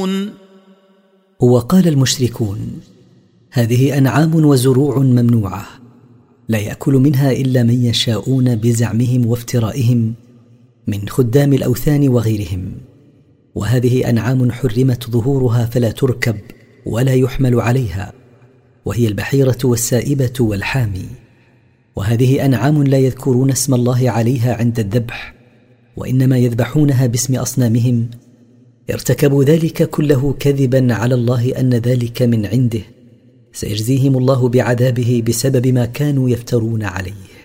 وقال المشركون: هذه أنعام وزروع ممنوعة لا يأكل منها إلا من يشاءون بزعمهم وافترائهم من خدام الأوثان وغيرهم، وهذه أنعام حرمت ظهورها فلا تركب ولا يحمل عليها، وهي البحيرة والسائبة والحامي. وهذه أنعام لا يذكرون اسم الله عليها عند الذبح، وإنما يذبحونها باسم أصنامهم. ارتكبوا ذلك كله كذبا على الله أن ذلك من عنده، سيجزيهم الله بعذابه بسبب ما كانوا يفترون عليه.